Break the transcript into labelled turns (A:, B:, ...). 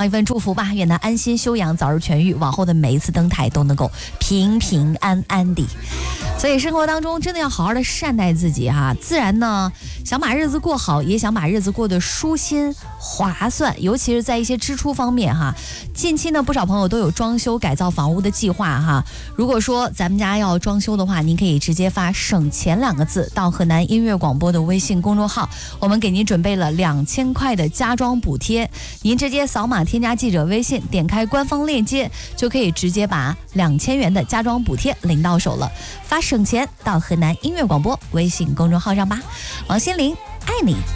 A: 一份祝福吧，愿他安心休养，早日痊愈，往后的每一次登台都能够平平安安的。所以生活当中真的要好好的善待自己哈，自然呢想把日子过好，也想把日子过得舒心划算，尤其是在一些支出方面哈。近期呢不少朋友都有装修改造房屋的计划哈，如果说咱们家要装修的话，您可以直接发省钱2个字到河南音乐广播的微信公众号，我们给您准备了2000块的家装补贴，您直接扫码添加记者微信，点开官方链接就可以直接把2000元的家装补贴领到手了。发省钱到河南音乐广播微信公众号上吧。王心凌，爱你。